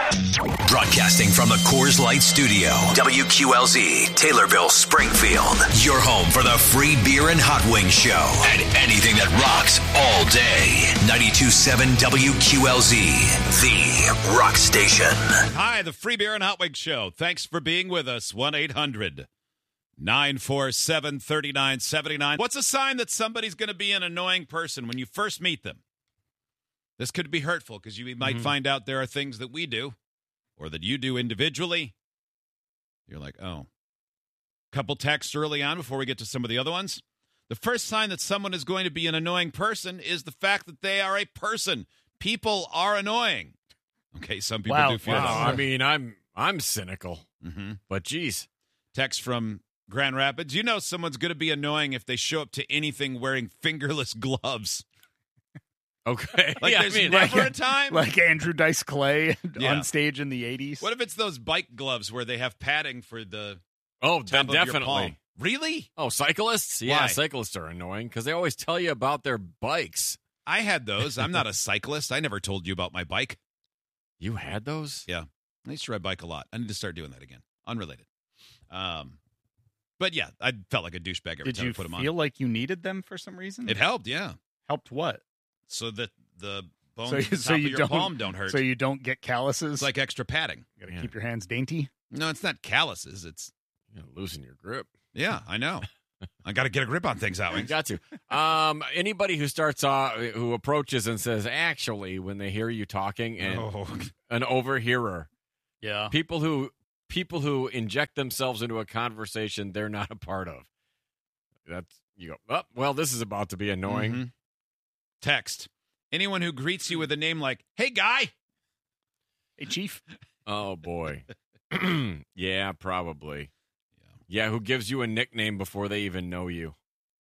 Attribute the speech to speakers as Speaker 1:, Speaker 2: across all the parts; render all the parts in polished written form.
Speaker 1: Broadcasting from the Coors Light Studio, WQLZ, Taylorville, Springfield. Your home for the free beer and hot wing show and anything that rocks all day. 92.7 WQLZ, the rock station.
Speaker 2: Hi, the free beer and hot wing show. Thanks for being with us. 1-800-947-3979. What's a sign that somebody's going to be an annoying person when you first meet them? This could be hurtful because you might find out there are things that we do or that you do individually. You're like, oh. Couple texts early on before we get to some of the other ones. The first sign that someone is going to be an annoying person is the fact that they are a person. People are annoying. Okay, some people do feel that.
Speaker 3: I mean, I'm cynical, but geez.
Speaker 2: Text from Grand Rapids. You know someone's going to be annoying if they show up to anything wearing fingerless gloves.
Speaker 3: Okay.
Speaker 2: Like there's never a time.
Speaker 4: Like Andrew Dice Clay on stage in the 80s.
Speaker 2: What if it's those bike gloves where they have padding for the
Speaker 3: then
Speaker 2: top of your
Speaker 3: definitely.
Speaker 2: palm? Really?
Speaker 3: Oh, cyclists? Yeah,
Speaker 2: Why?
Speaker 3: cyclists are annoying because they always tell you about their bikes.
Speaker 2: I had those. I'm not a cyclist. I never told you about my bike.
Speaker 3: You had those?
Speaker 2: Yeah. I used to ride bike a lot. I need to start doing that again. Unrelated. But yeah, I felt like a douchebag every time I put them on.
Speaker 4: Did you feel like you needed them for some reason?
Speaker 2: It helped, yeah.
Speaker 4: Helped what?
Speaker 2: So that the bones
Speaker 4: So
Speaker 2: at the top of your palm don't hurt.
Speaker 4: So you don't get calluses?
Speaker 2: It's like extra padding.
Speaker 4: You got to keep your hands dainty?
Speaker 2: No, it's not calluses. It's
Speaker 3: loosen your grip.
Speaker 2: Yeah, I know. I got to get a grip on things, Howie.
Speaker 3: Got to. Anybody who who approaches and says, actually, when they hear you talking, and an overhearer.
Speaker 4: Yeah.
Speaker 3: People who inject themselves into a conversation they're not a part of. You go, oh, well, this is about to be annoying.
Speaker 2: Text. Anyone who greets you with a name like, hey, guy.
Speaker 4: Hey, chief.
Speaker 3: Oh, boy. Yeah, probably. Yeah, who gives you a nickname before they even know you.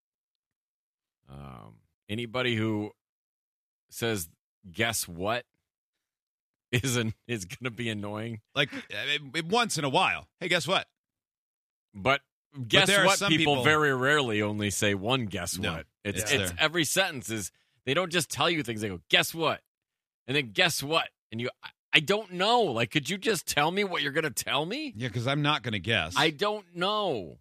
Speaker 3: Anybody who says, guess what, is going to be annoying.
Speaker 2: Like, once in a while. Hey, guess what?
Speaker 3: But guess what,
Speaker 2: some
Speaker 3: people very rarely only say one guess
Speaker 2: No,
Speaker 3: what. It's
Speaker 2: there.
Speaker 3: every sentence is, they don't just tell you things. They go, guess what? And then guess what? And I don't know. Like, could you just tell me what you're going to tell me?
Speaker 2: Yeah, because I'm not going to guess.
Speaker 3: I don't know.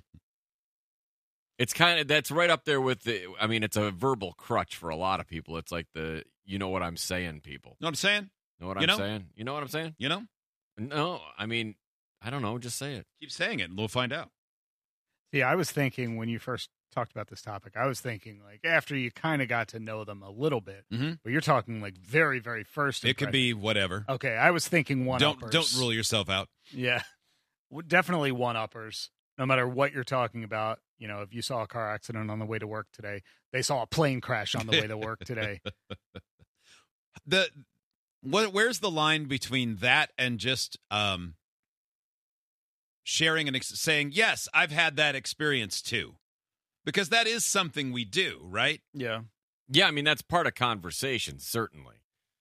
Speaker 3: It's that's right up there with it's a verbal crutch for a lot of people. It's like you know what I'm saying, people.
Speaker 2: Know what I'm saying?
Speaker 3: Know what I'm saying? You know what I'm saying?
Speaker 2: You know?
Speaker 3: No, I don't know. Just say it.
Speaker 2: Keep saying it, and we'll find out.
Speaker 4: Yeah, I was thinking when you first talked about this topic, I was thinking like after you kind of got to know them a little bit, but you're talking like very, very first.
Speaker 2: It could be whatever.
Speaker 4: Okay, I was thinking one-uppers.
Speaker 2: Don't rule yourself out.
Speaker 4: Yeah, definitely one-uppers. No matter what you're talking about, you know, if you saw a car accident on the way to work today, they saw a plane crash on the way to work today.
Speaker 2: Where's the line between that and just sharing and saying, yes, I've had that experience too? Because that is something we do, right?
Speaker 4: Yeah.
Speaker 3: Yeah, that's part of conversation, certainly.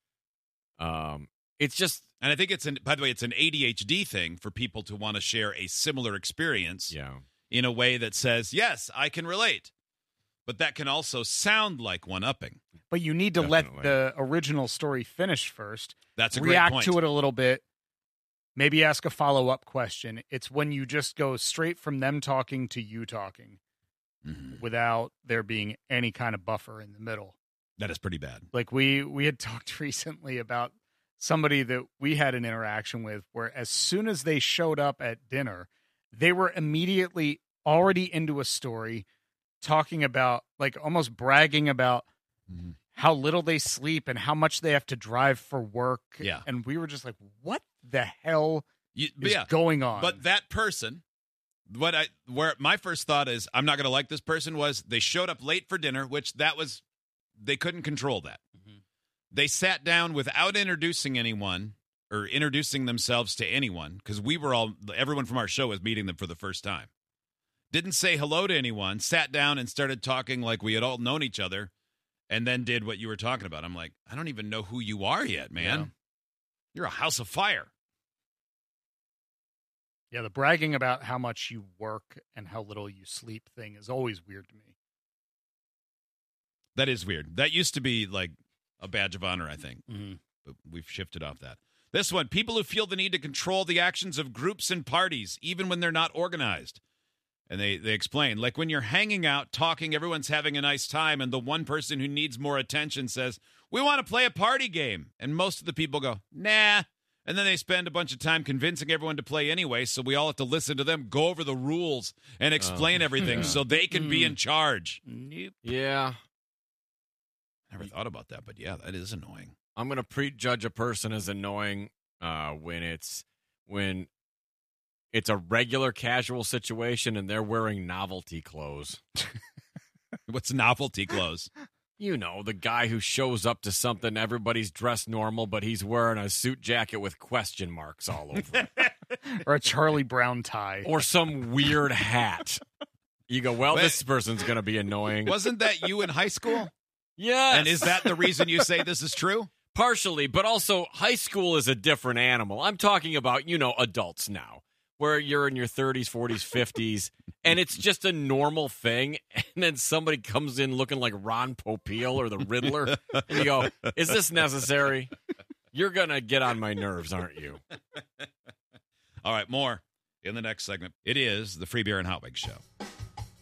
Speaker 3: It's just...
Speaker 2: And I think by the way, it's an ADHD thing for people to want to share a similar experience in a way that says, yes, I can relate. But that can also sound like one-upping.
Speaker 4: But you need to let the original story finish first.
Speaker 2: That's a great
Speaker 4: point.
Speaker 2: point.
Speaker 4: React to it a little bit. Maybe ask a follow-up question. It's when you just go straight from them talking to you talking without there being any kind of buffer in the middle.
Speaker 2: That is pretty bad.
Speaker 4: Like we had talked recently about somebody that we had an interaction with where as soon as they showed up at dinner, they were immediately already into a story talking about, like almost bragging about how little they sleep and how much they have to drive for work.
Speaker 2: Yeah.
Speaker 4: And we were just like, what the hell is
Speaker 2: Yeah.
Speaker 4: going on?
Speaker 2: But that person, where my first thought is, I'm not going to like this person, was they showed up late for dinner, which they couldn't control that. They sat down without introducing anyone or introducing themselves to anyone, because everyone from our show was meeting them for the first time. Didn't say hello to anyone, sat down and started talking like we had all known each other, and then did what you were talking about. I'm like, I don't even know who you are yet, man.
Speaker 4: Yeah.
Speaker 2: You're a house of fire.
Speaker 4: Yeah, the bragging about how much you work and how little you sleep thing is always weird to me.
Speaker 2: That is weird. That used to be like a badge of honor, I think. But we've shifted off that. This one, people who feel the need to control the actions of groups and parties, even when they're not organized. And they explain, like when you're hanging out, talking, everyone's having a nice time, and the one person who needs more attention says, we want to play a party game. And most of the people go, nah. And then they spend a bunch of time convincing everyone to play anyway, so we all have to listen to them go over the rules and explain everything so they can be in charge.
Speaker 4: Nope.
Speaker 3: Yeah.
Speaker 2: Never thought about that, but yeah, that is annoying.
Speaker 3: I'm going to prejudge a person as annoying when it's a regular casual situation and they're wearing novelty clothes.
Speaker 2: What's novelty clothes?
Speaker 3: You know, the guy who shows up to something, everybody's dressed normal, but he's wearing a suit jacket with question marks all over it.
Speaker 4: Or a Charlie Brown tie.
Speaker 3: Or some weird hat. You go, well, this person's going to be annoying.
Speaker 2: Wasn't that you in high school?
Speaker 3: Yes.
Speaker 2: And is that the reason you say this is true?
Speaker 3: Partially, but also high school is a different animal. I'm talking about, adults now, where you're in your 30s, 40s, 50s, and it's just a normal thing, and then somebody comes in looking like Ron Popeil or the Riddler, and you go, is this necessary? You're going to get on my nerves, aren't you?
Speaker 2: All right, more in the next segment. It is the Free Beer and Hot Wings Show.